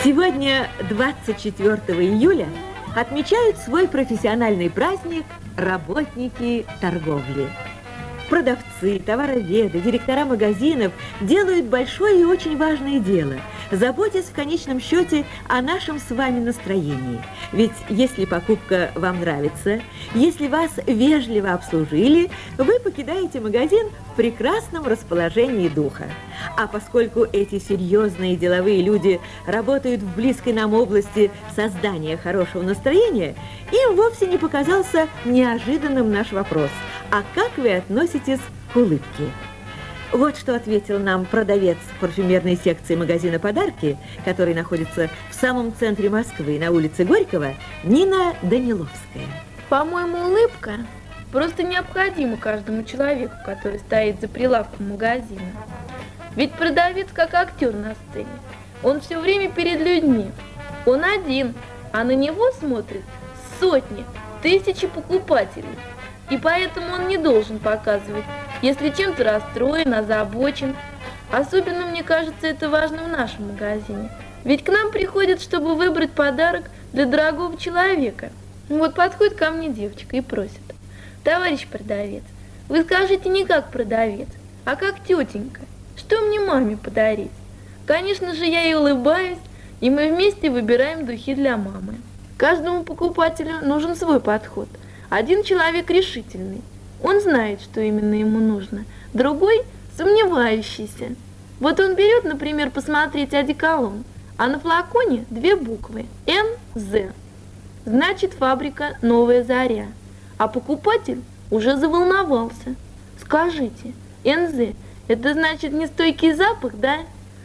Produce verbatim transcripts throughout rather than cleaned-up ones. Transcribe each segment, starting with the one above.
Сегодня, двадцать четвёртого июля, отмечают свой профессиональный праздник работники торговли. Продавцы, товароведы, директора магазинов делают большое и очень важное дело, заботясь в конечном счете о нашем с вами настроении. Ведь если покупка вам нравится, если вас вежливо обслужили, вы покидаете магазин в прекрасном расположении духа. А поскольку эти серьезные деловые люди работают в близкой нам области создания хорошего настроения, им вовсе не показался неожиданным наш вопрос: а как вы относитесь к улыбке? Вот что ответил нам продавец парфюмерной секции магазина «Подарки», который находится в самом центре Москвы, на улице Горького, Нина Даниловская. По-моему, улыбка просто необходима каждому человеку, который стоит за прилавком магазина. Ведь продавец как актер на сцене. Он все время перед людьми. Он один, а на него смотрят сотни, тысячи покупателей. И поэтому он не должен показывать, если чем-то расстроен, озабочен. Особенно, мне кажется, это важно в нашем магазине. Ведь к нам приходят, чтобы выбрать подарок для дорогого человека. Вот подходит ко мне девочка и просит: товарищ продавец, вы скажите не как продавец, а как тетенька, что мне маме подарить? Конечно же, я ей улыбаюсь, и мы вместе выбираем духи для мамы. Каждому покупателю нужен свой подход. Один человек решительный, он знает, что именно ему нужно. Другой сомневающийся. Вот он берет, например, посмотреть одеколон, а на флаконе две буквы Н З. Значит, фабрика «Новая заря». А покупатель уже заволновался. Скажите, Н З – это значит нестойкий запах, да?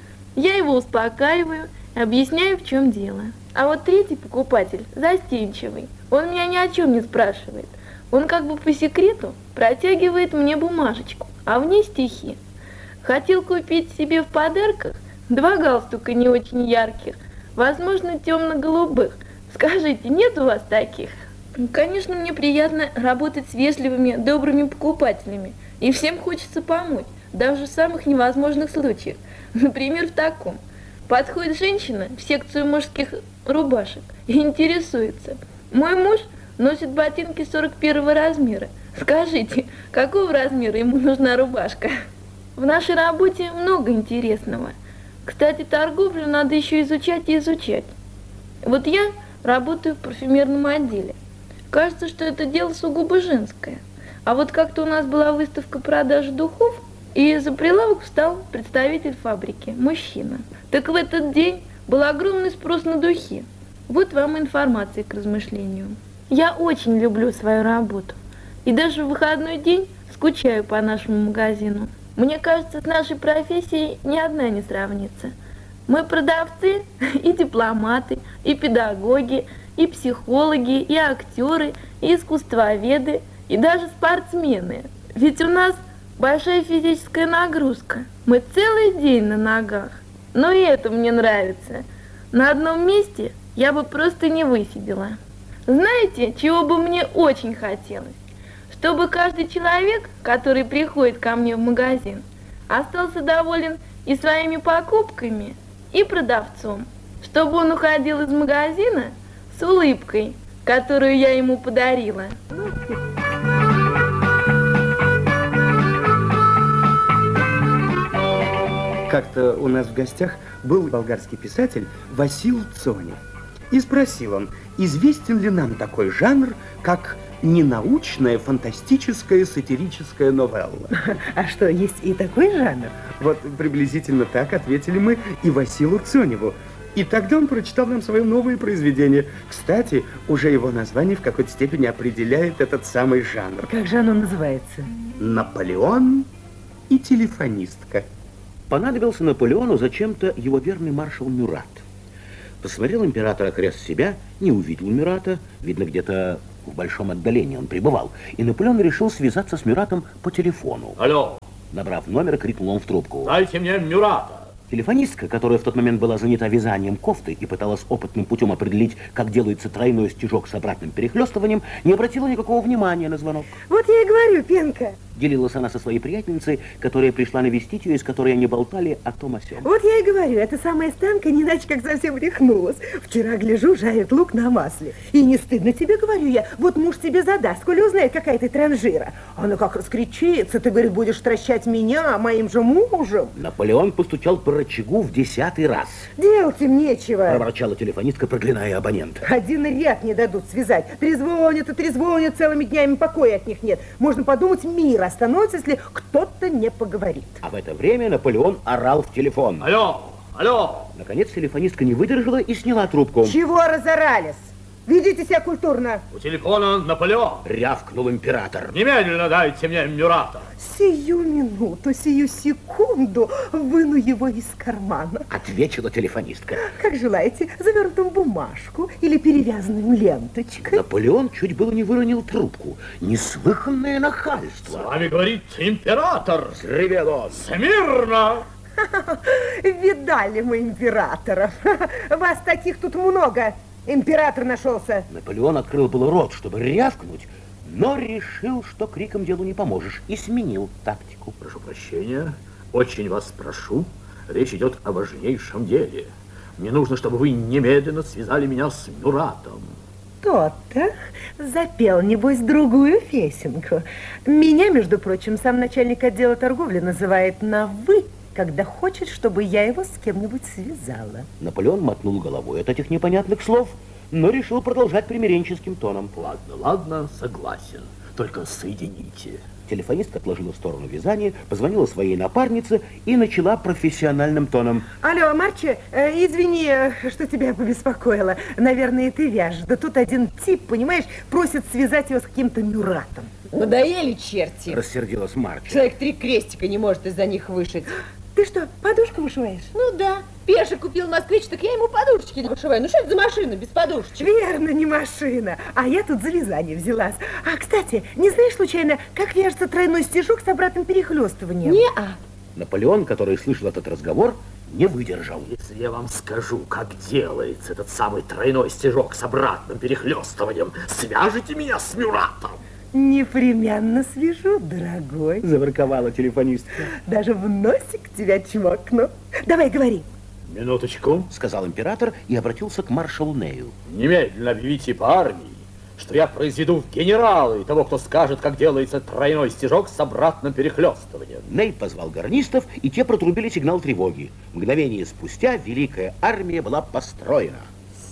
Я его успокаиваю, объясняю, в чем дело. А вот третий покупатель застенчивый. Он меня ни о чем не спрашивает. Он как бы по секрету протягивает мне бумажечку, а в ней стихи. Хотел купить себе в подарках два галстука не очень ярких, возможно, темно-голубых. Скажите, нет у вас таких? Конечно, мне приятно работать с вежливыми, добрыми покупателями. И всем хочется помочь, даже в самых невозможных случаях. Например, в таком. Подходит женщина в секцию мужских рубашек и интересуется: мой муж носит ботинки сорок первого размера. Скажите, какого размера ему нужна рубашка? В нашей работе много интересного. Кстати, торговлю надо еще изучать и изучать. Вот я работаю в парфюмерном отделе. Кажется, что это дело сугубо женское. А вот как-то у нас была выставка продажи духов, и за прилавок встал представитель фабрики, мужчина. Так в этот день был огромный спрос на духи. Вот вам информация к размышлению. Я очень люблю свою работу. И даже в выходной день скучаю по нашему магазину. Мне кажется, с нашей профессией ни одна не сравнится. Мы продавцы и дипломаты, и педагоги, и психологи, и актеры, и искусствоведы, и даже спортсмены. Ведь у нас большая физическая нагрузка. Мы целый день на ногах. Но и это мне нравится. На одном месте я бы просто не высидела. Знаете, чего бы мне очень хотелось? Чтобы каждый человек, который приходит ко мне в магазин, остался доволен и своими покупками, и продавцом. Чтобы он уходил из магазина с улыбкой, которую я ему подарила. Как-то у нас в гостях был болгарский писатель Васил Цонев. И спросил он, известен ли нам такой жанр, как ненаучная, фантастическая, сатирическая новелла. А что, есть и такой жанр? Вот приблизительно так ответили мы и Василу Цоневу. И тогда он прочитал нам свое новое произведение. Кстати, уже его название в какой-то степени определяет этот самый жанр. Как же оно называется? «Наполеон и телефонистка». Понадобился Наполеону зачем-то его верный маршал Мюрат. Посмотрел император окрест себя, не увидел Мюрата, видно, где-то в большом отдалении он пребывал, и Наполеон решил связаться с Мюратом по телефону. Алло! Набрав номер, крикнул он в трубку: дайте мне Мюрата! Телефонистка, которая в тот момент была занята вязанием кофты и пыталась опытным путем определить, как делается тройной стежок с обратным перехлестыванием, не обратила никакого внимания на звонок. Вот я и говорю, Пенка. Делилась она со своей приятельницей, которая пришла навестить ее, и с которой они болтали о том о сём. Вот я и говорю, эта самая Станка не иначе как совсем рехнулась. Вчера, гляжу, жарит лук на масле. И не стыдно тебе, говорю я, вот муж тебе задаст, коли узнает, какая ты транжира. Она как раскричится, ты, говорит, будешь стращать меня, моим же мужем. Наполеон постучал по рычагу в десятый раз. Делать им нечего. Проворчала телефонистка, проклиная абонента. Один ряд не дадут связать. Трезвонят и трезвонят, целыми днями покоя от них нет. Можно подумать, мир остановится, если кто-то не поговорит. А в это время Наполеон орал в телефон. Алло, алло. Наконец телефонистка не выдержала и сняла трубку. Чего разорались? Ведите себя культурно. У телефона Наполеон. Рявкнул император. Немедленно дайте мне Мюрата. Сию минуту, сию секунду выну его из кармана. Ответила телефонистка. Как желаете, завернутым в бумажку или перевязанным ленточкой. Наполеон чуть было не выронил трубку. Неслыханное нахальство. С вами говорит император. Взревел он. Смирно! Видали мы императоров. Вас таких тут много. Император нашелся. Наполеон открыл было рот, чтобы рявкнуть, но решил, что криком делу не поможешь, и сменил тактику. Прошу прощения, очень вас прошу, речь идет о важнейшем деле. Мне нужно, чтобы вы немедленно связали меня с Мюратом. То-то запел, небось, другую песенку. Меня, между прочим, сам начальник отдела торговли называет на «вы», когда хочет, чтобы я его с кем-нибудь связала. Наполеон мотнул головой от этих непонятных слов, но решил продолжать примиренческим тоном. Ладно, ладно, согласен. Только соедините. Телефонистка отложила в сторону вязание, позвонила своей напарнице и начала профессиональным тоном. Алло, Марчи, э, извини, что тебя побеспокоила. Наверное, ты вяжешь. Да тут один тип, понимаешь, просит связать его с каким-то Мюратом. Надоели черти. Рассердилась Марчи. Человек три крестика не может из-за них вышить. Ты что, подушку вышиваешь? Ну да. Пеша купил москвич, так я ему подушечки не вышиваю. Ну что это за машина без подушечек? Верно, не машина. А я тут за вязание взялась. А, кстати, не знаешь случайно, как вяжется тройной стежок с обратным перехлестыванием? Не-а. Наполеон, который слышал этот разговор, не выдержал. Если я вам скажу, как делается этот самый тройной стежок с обратным перехлестыванием, свяжите меня с Мюратом. Непременно свяжу, дорогой. Заворковала телефонистка. Даже в носик тебя чмокну. Давай, говори. Минуточку, сказал император и обратился к маршалу Нею. Немедленно объявите по армии, что я произведу в генералы того, кто скажет, как делается тройной стежок с обратным перехлестыванием. Ней позвал гарнистов, и те протрубили сигнал тревоги. Мгновение спустя великая армия была построена.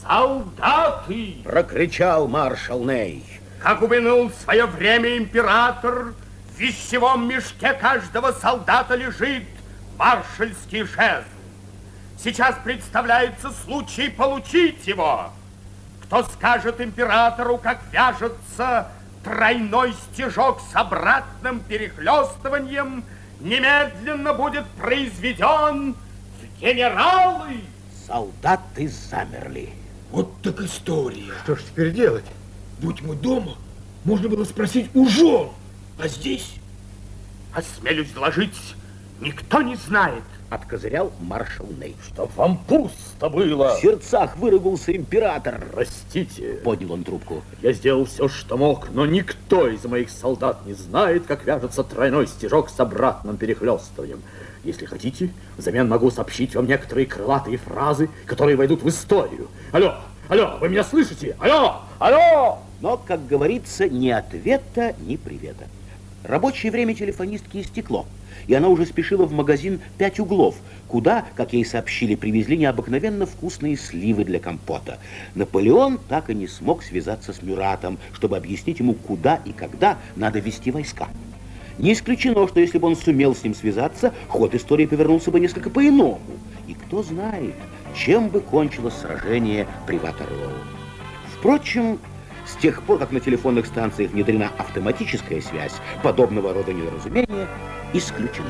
Солдаты! Прокричал маршал Ней. Как упомянул в свое время император, в вещевом мешке каждого солдата лежит маршальский жезл. Сейчас представляется случай получить его. Кто скажет императору, как вяжется тройной стежок с обратным перехлестыванием, немедленно будет произведен в генералы. Солдаты замерли. Вот так история. Что ж теперь делать? Будь мы дома, можно было спросить у жен. А здесь? Осмелюсь доложить, никто не знает. Откозырял маршал Ней. Чтоб вам пусто было. В сердцах выругался император. Простите. Поднял он трубку. Я сделал все, что мог, но никто из моих солдат не знает, как вяжется тройной стежок с обратным перехлестыванием. Если хотите, взамен могу сообщить вам некоторые крылатые фразы, которые войдут в историю. Алло, алло, вы меня слышите? Алло, алло! Но, как говорится, ни ответа, ни привета. Рабочее время телефонистки истекло, и она уже спешила в магазин «Пять углов», куда, как ей сообщили, привезли необыкновенно вкусные сливы для компота. Наполеон так и не смог связаться с Мюратом, чтобы объяснить ему, куда и когда надо вести войска. Не исключено, что если бы он сумел с ним связаться, ход истории повернулся бы несколько по-иному. И кто знает, чем бы кончилось сражение при Ватерлоу. Впрочем, с тех пор, как на телефонных станциях внедрена автоматическая связь, подобного рода недоразумения исключены.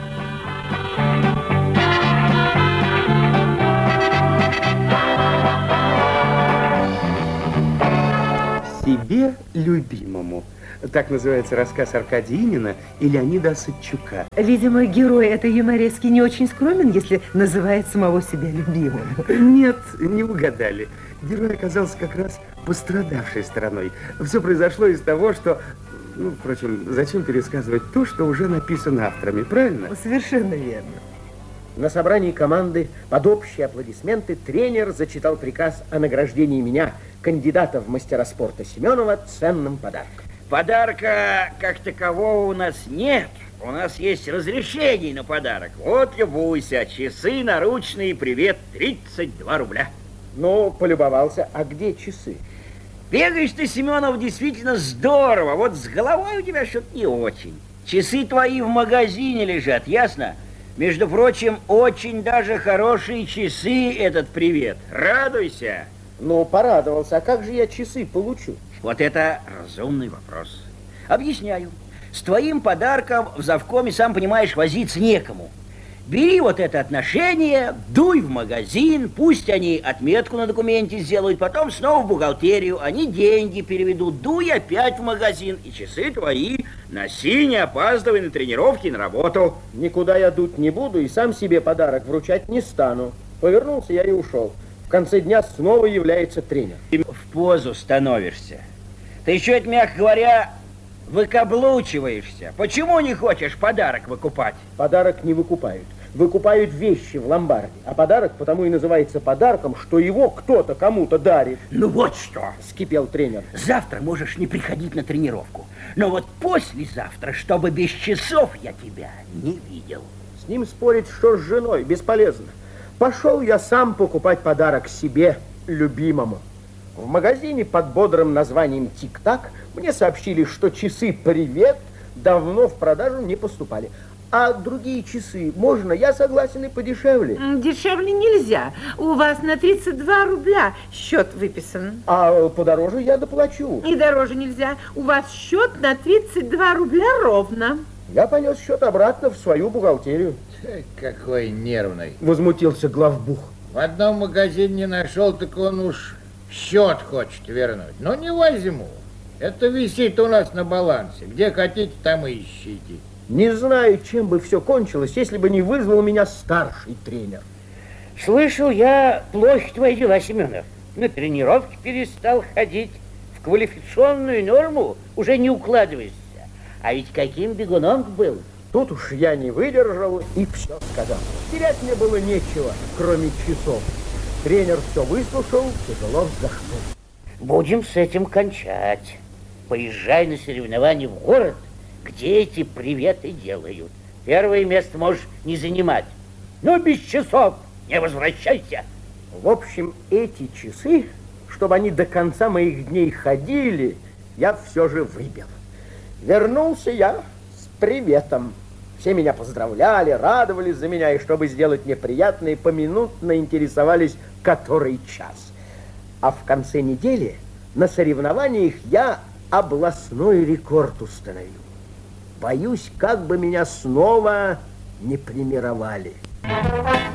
Себе любимому. Так называется рассказ Аркадия Инина и Леонида Осадчука. Видимо, герой этой юморески не очень скромен, если называет самого себя любимым. Нет, не угадали. Герой оказался как раз пострадавшей стороной. Все произошло из того, что Ну, впрочем, зачем пересказывать то, что уже написано авторами, правильно? Совершенно верно. На собрании команды под общие аплодисменты тренер зачитал приказ о награждении меня, кандидата в мастера спорта Семенова, ценным подарком. Подарка как такового у нас нет. У нас есть разрешение на подарок. Вот, любуйся, часы наручные, привет, тридцать два рубля. Ну, полюбовался. А где часы? Бегаешь ты, Семенов, действительно здорово. Вот с головой у тебя что-то не очень. Часы твои в магазине лежат, ясно? Между прочим, очень даже хорошие часы этот привет. Радуйся. Ну, порадовался. А как же я часы получу? Вот это разумный вопрос. Объясняю. С твоим подарком в завкоме, сам понимаешь, возиться некому. Бери вот это отношение, дуй в магазин, пусть они отметку на документе сделают, потом снова в бухгалтерию, они деньги переведут, дуй опять в магазин, и часы твои носи, не опаздывай на тренировки и на работу. Никуда я дуть не буду и сам себе подарок вручать не стану. Повернулся я и ушел. В конце дня снова является тренер. Ты в позу становишься. Ты еще, это, мягко говоря, выкаблучиваешься. Почему не хочешь подарок выкупать? Подарок не выкупают. Выкупают вещи в ломбарде. А подарок потому и называется подарком, что его кто-то кому-то дарит. Ну вот что, вскипел тренер. Завтра можешь не приходить на тренировку. Но вот послезавтра, чтобы без часов я тебя не видел. С ним спорить, что с женой, бесполезно. Пошел я сам покупать подарок себе, любимому. В магазине под бодрым названием «Тик-так» мне сообщили, что часы «Привет» давно в продажу не поступали. А другие часы можно, я согласен, и подешевле. Дешевле нельзя. У вас на тридцать два рубля счет выписан. А подороже я доплачу. И дороже нельзя. У вас счет на тридцать два рубля ровно. Я понес счет обратно в свою бухгалтерию. Какой нервный. Возмутился главбух. В одном магазине не нашел, так он уж счет хочет вернуть. Но не возьму. Это висит у нас на балансе. Где хотите, там и ищите. Не знаю, чем бы все кончилось, если бы не вызвал меня старший тренер. Слышал я, плохи твои дела, Семенов. На тренировки перестал ходить. В квалификационную норму уже не укладываешься. А ведь каким бегуном был. Тут уж я не выдержал и все сказал. Терять мне было нечего, кроме часов. Тренер все выслушал, тяжело вздохнул. Будем с этим кончать. Поезжай на соревнования в город, где эти приветы делают. Первое место можешь не занимать. Но без часов не возвращайся. В общем, эти часы, чтобы они до конца моих дней ходили, я все же выбил. Вернулся я с приветом. Все меня поздравляли, радовались за меня, и чтобы сделать мне приятное, поминутно интересовались, который час. А в конце недели на соревнованиях я областной рекорд установил. Боюсь, как бы меня снова не премировали.